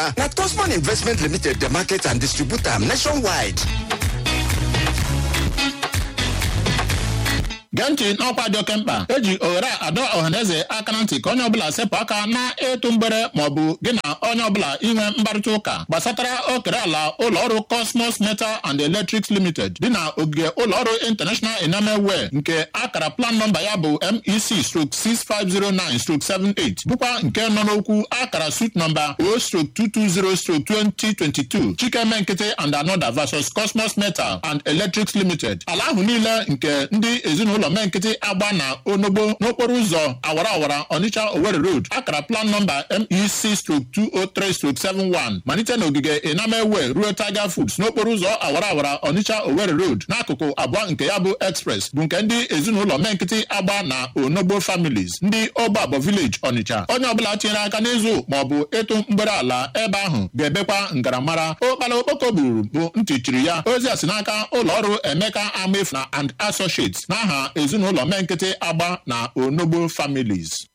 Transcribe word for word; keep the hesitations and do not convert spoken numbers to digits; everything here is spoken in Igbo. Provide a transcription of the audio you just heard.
na Tosman Investment Limited, the market and distributor nationwide. Ganti n'ọkwa dị oke mkpa eji ohere adọ ọhaneze aka na ntị ka onye ọbụla sepụ aka na ịtụ mgbere maọbụ gị na onye ọbụla inwe mkparịta ụka gbasatara okere ala ụlọọrụ Cosmos Metal and Electrics Limited dị na ogige ụlọọrụ International Enamel Wear nke akara plan nọmba ya bụ M E C six five zero nine seven eight bụkwa nke nọ n'okwu akara suit nọmba O two two zero twenty twenty-two Chikeme Nkịtị and Another versus Cosmos Metal and Electrics Limited. Ala ahụ niile nke ndị ezinụlọ ụlọ menkịtị agba na Onogbo n'okporo ụzọ awara awara Onitsha Owerri Road akara plan nọmba M E C two oh three seven one malite n'ogige Enamel Wear ruo Tiger Foods n'okporo ụzọ awara awara Onitsha Owerri Road n'akụkụ abụọ nke ya bụ Express bụ nke ndị ezinụlọ menkịtị agba na Onogbo families ndị Ogbabo Village Onitsha. Onye ọbụla tinyere aka n'ịzụ maọbụ ịtụ mgbere ala ebe ahụ ga-ebekwa ngaramara. Ụkpala okpoko gburu bụ ntị chiri ya. Ozi a si n'aka ụlọọrụ Emeka Amefuna and Associates n'aha ezinụlọ menkịtị agba na Onogbo families.